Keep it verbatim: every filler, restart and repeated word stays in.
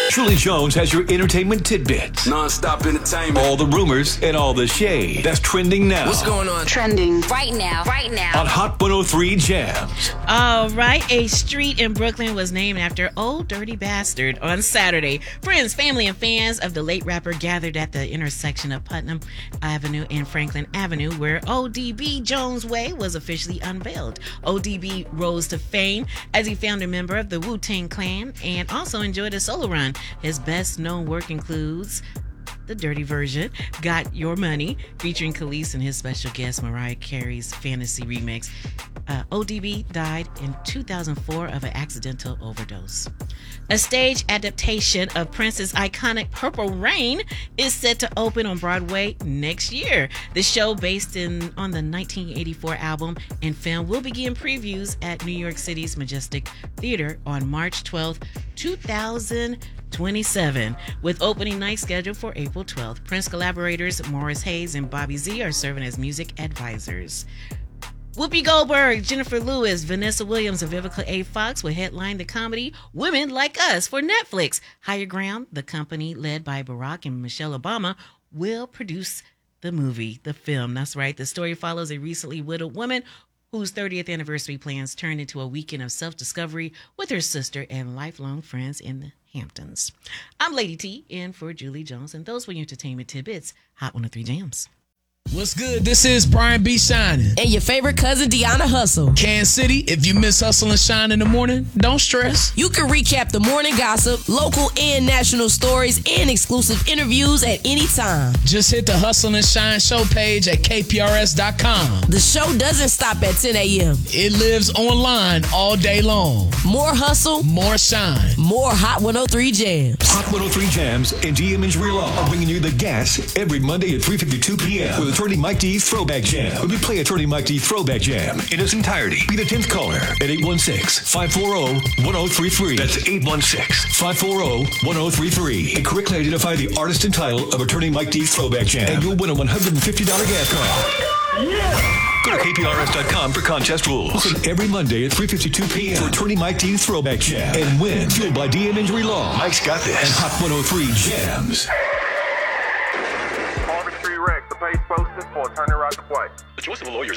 Julie Jones has your entertainment tidbits. Non-stop entertainment. All the rumors and all the shade that's trending now. What's going on? Trending right now, right now. On Hot one oh three Jams. All right, a street in Brooklyn was named after Old Dirty Bastard on Saturday. Friends, family, and fans of the late rapper gathered at the intersection of Putnam Avenue and Franklin Avenue, where O D B Jones Way was officially unveiled. O D B rose to fame as he found a member of the Wu-Tang Clan and also enjoyed a solo run. His best-known work includes the dirty version, Got Your Money, featuring Khalees and his special guest Mariah Carey's Fantasy remix. Uh, O D B died in two thousand four of an accidental overdose. A stage adaptation of Prince's iconic Purple Rain is set to open on Broadway next year. The show, based in on the nineteen eighty-four album and film, will begin previews at New York City's Majestic Theater on March twelfth, two thousand twenty-seven, with opening night scheduled for April twelfth. Prince collaborators Morris Hayes and Bobby Z are serving as music advisors. Whoopi Goldberg, Jennifer Lewis, Vanessa Williams, and Vivica A. Fox will headline the comedy Women Like Us for Netflix. Higher Ground, the company led by Barack and Michelle Obama, will produce the movie, the film. That's right. The story follows a recently widowed woman whose thirtieth anniversary plans turned into a weekend of self-discovery with her sister and lifelong friends in the Hamptons. I'm Lady T, in for Julie Jones, and those were your entertainment tidbits. Hot one oh three Jams. What's good? This is Brian B. Shining. And your favorite cousin, Deanna Hustle. Kansas City, if you miss Hustle and Shine in the morning, don't stress. You can recap the morning gossip, local and national stories, and exclusive interviews at any time. Just hit the Hustle and Shine show page at K P R S dot com. The show doesn't stop at ten a.m. It lives online all day long. More hustle, more shine, more Hot one oh three Jams. Hot one oh three Jams and D M Injury Law are bringing you the gas every Monday at three fifty-two p.m. with Attorney Mike D Throwback Jam. When we play Attorney Mike D Throwback Jam in its entirety, be the tenth caller at eight one six, five four zero, one zero three three. That's eight one six, five four zero, one zero three three. And correctly identify the artist and title of Attorney Mike D Throwback Jam, and you'll win a one hundred fifty dollars gas card. Yeah. Go to K P R S dot com for contest rules. Listen every Monday at three fifty-two p.m. for Attorney Mike D Throwback Jam and win. Fueled by D M Injury Law. Mike's got this. And Hot one oh three Jams. The page posted for attorney right to play. The choice of a lawyer is